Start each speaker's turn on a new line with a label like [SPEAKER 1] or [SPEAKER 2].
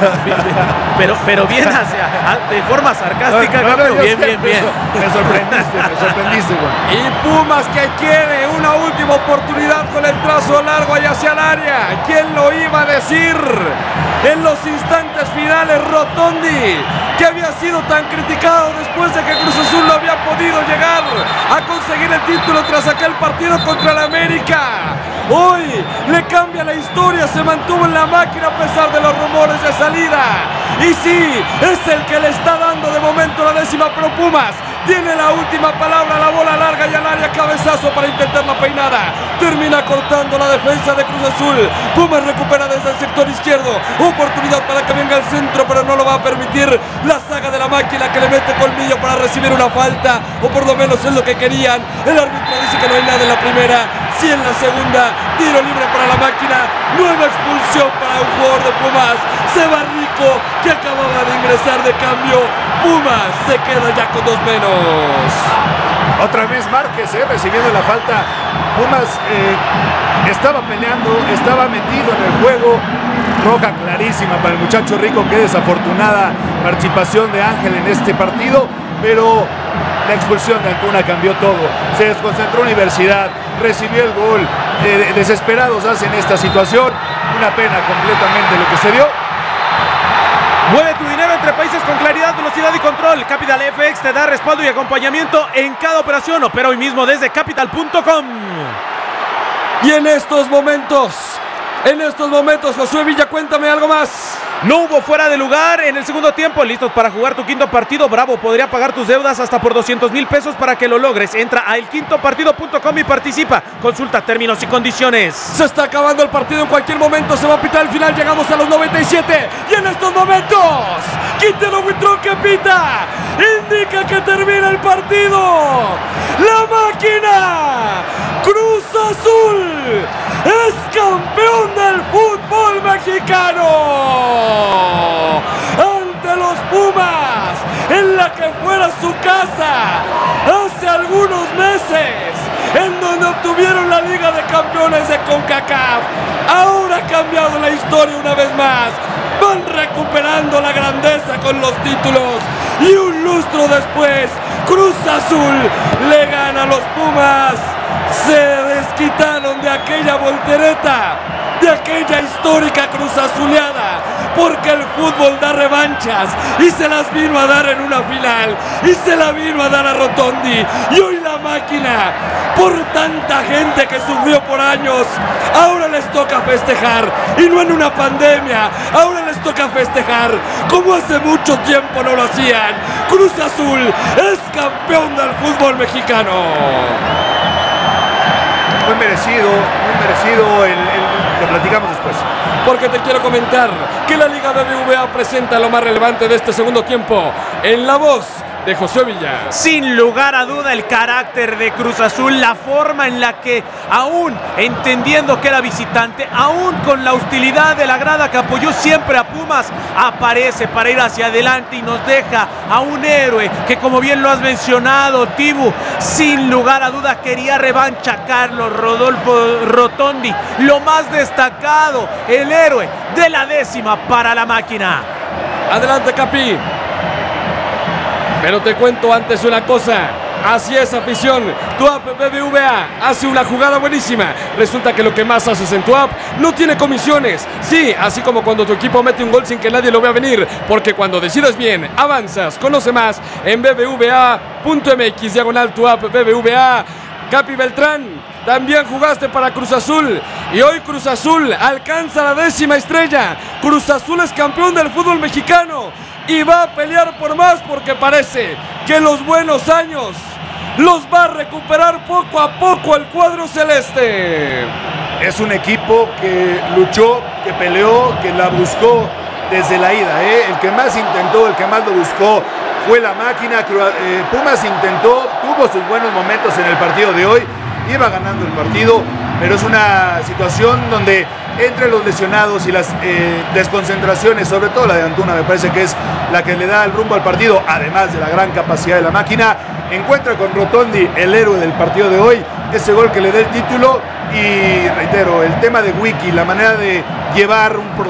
[SPEAKER 1] pero bien de forma sarcástica, bien.
[SPEAKER 2] Me sorprendiste, güey.
[SPEAKER 3] Y Pumas que quiere una última oportunidad con el trazo largo y hacia el área. ¿Quién lo iba a decir? En los instantes finales, Rotondi, que había sido tan criticado después de que Cruz Azul no había podido llegar a conseguir el título tras aquel partido contra el América. Hoy le cambia la historia, se mantuvo en la máquina a pesar de los rumores de salida. Y sí, es el que le está dando de momento la décima, pero Pumas tiene la última palabra, la bola larga y al área, cabezazo para intentar la peinada. Termina cortando la defensa de Cruz Azul. Pumas recupera desde el sector izquierdo. Oportunidad para que venga al centro, pero no lo va a permitir la saga de la máquina, que le mete colmillo para recibir una falta, o por lo menos es lo que querían. El árbitro dice que no hay nada en la primera, sí en la segunda. Tiro libre para la máquina. Nueva expulsión para un jugador de Pumas. Se va Rico, que acababa de ingresar de cambio. Pumas se queda ya con 2 menos.
[SPEAKER 2] Otra vez Márquez recibiendo la falta. Pumas estaba peleando, estaba metido en el juego. Roja clarísima para el muchacho Rico. Qué desafortunada participación de Ángel en este partido, pero la expulsión de Antuna cambió todo. Se desconcentró Universidad, recibió el gol. Desesperados hacen esta situación. Una pena completamente lo que se dio.
[SPEAKER 1] Mueve tu dinero entre países con claridad, velocidad y control. Capital FX te da respaldo y acompañamiento en cada operación. Opera hoy mismo desde capital.com.
[SPEAKER 3] Y en estos momentos, Josué Villa, cuéntame algo más.
[SPEAKER 1] No hubo fuera de lugar en el segundo tiempo. Listos para jugar tu quinto partido. Bravo podría pagar tus deudas hasta por 200,000 pesos para que lo logres. Entra a elquintopartido.com y participa. Consulta términos y condiciones.
[SPEAKER 3] Se está acabando el partido, en cualquier momento se va a pitar el final. Llegamos a los 97 y en estos momentos Quintero Huitrón, que pita, indica que termina el partido. La máquina Cruz Azul es campeón del fútbol mexicano ante los Pumas, en la que fuera su casa hace algunos meses, en donde obtuvieron la Liga de Campeones de CONCACAF. Ahora ha cambiado la historia una vez más. Van recuperando la grandeza con los títulos, y un lustro después Cruz Azul le gana a los Pumas. Se desquitaron de aquella voltereta, de aquella histórica Cruz Azuleada, porque el fútbol da revanchas, y se las vino a dar en una final, y se la vino a dar a Rotondi. Y hoy la máquina, por tanta gente que sufrió por años, ahora les toca festejar, y no en una pandemia. Ahora les toca festejar como hace mucho tiempo no lo hacían. Cruz Azul es campeón del fútbol mexicano.
[SPEAKER 2] Muy merecido, lo platicamos después.
[SPEAKER 3] Porque te quiero comentar que la Liga BBVA presenta lo más relevante de este segundo tiempo en la voz de Josué Villa.
[SPEAKER 1] Sin lugar a duda, el carácter de Cruz Azul, la forma en la que, aún entendiendo que era visitante, aún con la hostilidad de la grada que apoyó siempre a Pumas, aparece para ir hacia adelante y nos deja a un héroe que, como bien lo has mencionado, Tibu, sin lugar a duda quería revancha. Carlos Rodolfo Rotondi, lo más destacado, el héroe de la décima para la máquina.
[SPEAKER 3] Adelante, Capi. Pero te cuento antes una cosa. Así es, afición. Tu app BBVA hace una jugada buenísima. Resulta que lo que más haces en tu app no tiene comisiones. Sí, así como cuando tu equipo mete un gol sin que nadie lo vea venir. Porque cuando decides bien, avanzas. Conoce más en bbva.mx/tu app BBVA. Capi Beltrán, también jugaste para Cruz Azul, y hoy Cruz Azul alcanza la 10ª estrella. Cruz Azul es campeón del fútbol mexicano y va a pelear por más, porque parece que los buenos años los va a recuperar poco a poco el cuadro celeste.
[SPEAKER 2] Es un equipo que luchó, que peleó, que la buscó desde la ida. El que más intentó, el que más lo buscó fue la máquina. Pumas intentó, tuvo sus buenos momentos en el partido de hoy, iba ganando el partido, pero es una situación donde entre los lesionados y las desconcentraciones, sobre todo la de Antuna, me parece que es la que le da el rumbo al partido, además de la gran capacidad de la máquina. Encuentra con Rotondi, el héroe del partido de hoy, ese gol que le da el título. Y reitero, el tema de Wiki, la manera de llevar un